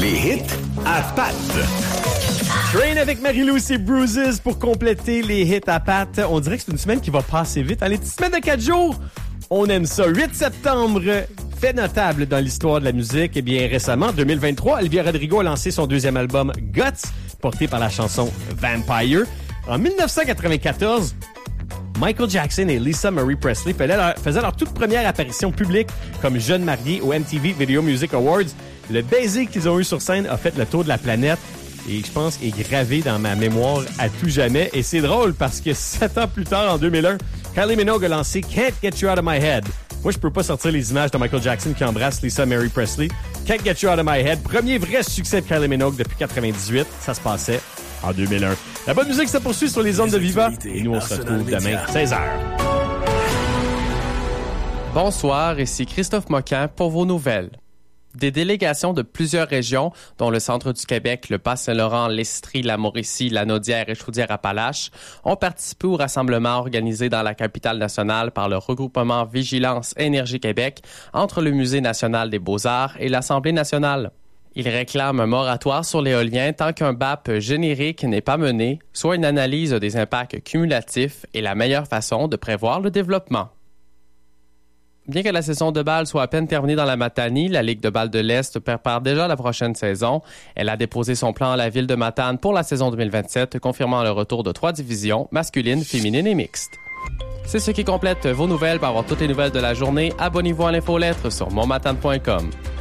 Les hits à pattes. Train avec Marie-Lou, c'est Bruises pour compléter les hits à pattes. On dirait que c'est une semaine qui va passer vite. Les petites semaines de 4 jours, on aime ça. 8 septembre, fait notable dans l'histoire de la musique. Eh bien, récemment, en 2023, Olivia Rodrigo a lancé son deuxième album Guts, porté par la chanson Vampire. En 1994, Michael Jackson et Lisa Marie Presley faisaient leur toute première apparition publique comme jeunes mariés au MTV Video Music Awards. Le baiser qu'ils ont eu sur scène a fait le tour de la planète et je pense est gravé dans ma mémoire à tout jamais. Et c'est drôle parce que 7 ans plus tard, en 2001, Kylie Minogue a lancé Can't Get You Out of My Head. Moi, je peux pas sortir les images de Michael Jackson qui embrasse Lisa Marie Presley. Can't Get You Out of My Head, premier vrai succès de Kylie Minogue depuis 98. Ça se passait en 2001. La bonne musique se poursuit sur les ondes de Viva et nous, on se retrouve demain, 16h. Bonsoir, ici Christophe Moquin pour vos nouvelles. Des délégations de plusieurs régions, dont le centre du Québec, le Bas-Saint-Laurent, l'Estrie, la Mauricie, la Naudière et Chaudière-Appalaches, ont participé au rassemblement organisé dans la capitale nationale par le regroupement Vigilance Énergie Québec entre le Musée national des beaux-arts et l'Assemblée nationale. Ils réclament un moratoire sur l'éolien tant qu'un BAP générique n'est pas mené, soit une analyse des impacts cumulatifs est la meilleure façon de prévoir le développement. Bien que la saison de balle soit à peine terminée dans la Matanie, la Ligue de balle de l'Est prépare déjà la prochaine saison. Elle a déposé son plan à la ville de Matane pour la saison 2027, confirmant le retour de 3 divisions, masculines, féminines et mixtes. C'est ce qui complète vos nouvelles. Pour avoir toutes les nouvelles de la journée, abonnez-vous à l'infolettre sur monmatane.com.